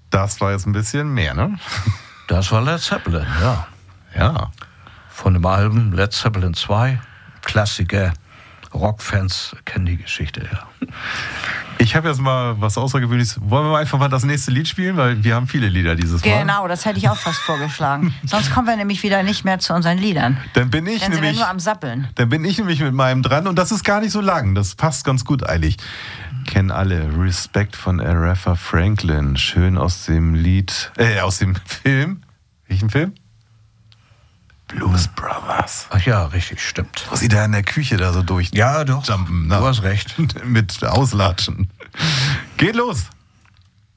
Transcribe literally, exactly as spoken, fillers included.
Das war jetzt ein bisschen mehr, ne? Das war Led Zeppelin, ja. Ja. Von dem Album Led Zeppelin zwei. Klassiker. Rockfans kennen die Geschichte, ja. Ich habe jetzt mal was Außergewöhnliches. Wollen wir einfach mal das nächste Lied spielen? Weil wir haben viele Lieder dieses Mal. Genau, das hätte ich auch fast vorgeschlagen. Sonst kommen wir nämlich wieder nicht mehr zu unseren Liedern. Dann bin ich Dann sind nämlich wir nur am Sappeln. Dann bin ich nämlich mit meinem dran und das ist gar nicht so lang. Das passt ganz gut eigentlich. Kennen alle Respect von Aretha Franklin. Schön aus dem Lied, äh, aus dem Film. Welchen Film? Blues Brothers. Ach ja, richtig, stimmt. Wo sie da in der Küche da so durch. Ja, doch. Jumpen, du hast recht. Mit Auslatschen. Geht los.